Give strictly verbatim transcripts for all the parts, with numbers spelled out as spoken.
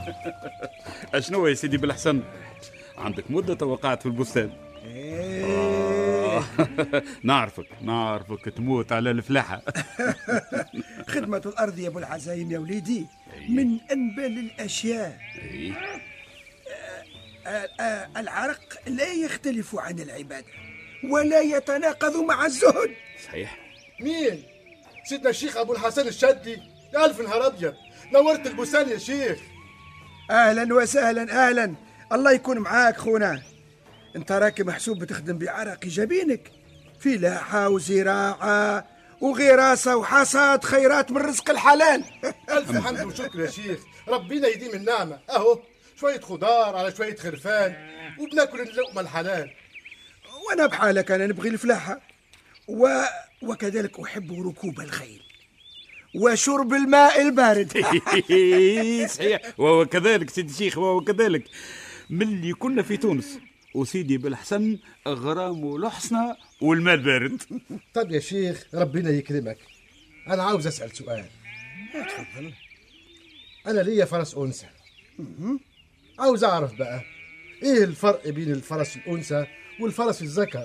اشنو يا سيدي بالحسن؟ عندك مدة توقعت في البستان. إيه. نعرفك نعرفك تموت على الفلاحة. خدمة الأرض يا أبو العزايم يا وليدي من أنبل الأشياء. العرق لا يختلف عن العبادة ولا يتناقض مع الزهد. صحيح. مين؟ سيدنا الشيخ أبو الحسن الشدي. يا ألف نهار أبيض، نورت البستان يا شيخ. أهلا وسهلا. أهلا، الله يكون معاك خونا. انت راك محسوب بتخدم بعرق جبينك، فلاحة وزراعة وغراسة وحصاد خيرات من رزق الحلال. ألف حمد وشكر يا شيخ، ربنا يديم النعمة. أهو شوية خضار على شوية خرفان وبناكل اللقمة الحلال. وأنا بحالك، أنا نبغي الفلاحة و... وكذلك أحب ركوب الخيل وشرب الماء البارد. صحيح، وهو كذلك سيدي الشيخ، وهو كذلك. من اللي كنا في تونس وسيدي بالحسن غرام الحسنى والماء البارد. طب يا شيخ ربنا يكرمك، أنا عاوز أسأل سؤال. تفضل. أنا ليا فرس أنثى، عاوز أعرف بقى إيه الفرق بين الفرس الأنثى والفرس الذكر؟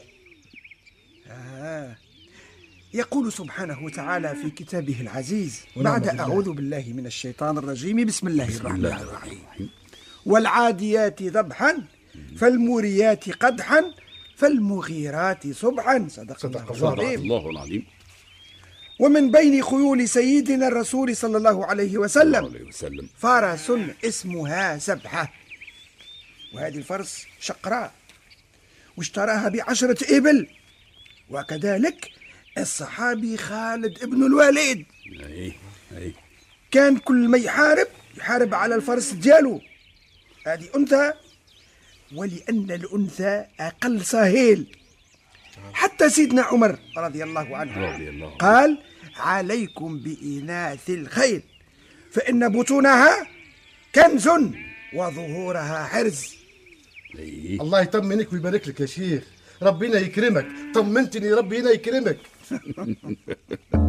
آه. يقول سبحانه وتعالى في كتابه العزيز بعد أعوذ بالله من الشيطان الرجيم بسم الله الرحمن الرحيم: والعاديات ضبحا فالموريات قدحا فالمغيرات صبحا. صدق, صدق الله العظيم. الله العظيم. ومن بين خيول سيدنا الرسول صلى الله عليه وسلم, الله عليه وسلم فرس اسمها سبحة، وهذه الفرس شقراء واشتراها بعشرة إبل. وكذلك الصحابي خالد ابن الوليد أي أي كان كل ما يحارب يحارب على الفرس ديالو. هذه أنثى، ولأن الأنثى أقل صهيل. حتى سيدنا عمر رضي الله عنه رضي الله عنه قال: عليكم بإناث الخيل فإن بطونها كنز وظهورها حرز. أي. الله يطمنك ويبارك لك يا شيخ، ربنا يكرمك. طمنتني ربنا يكرمك.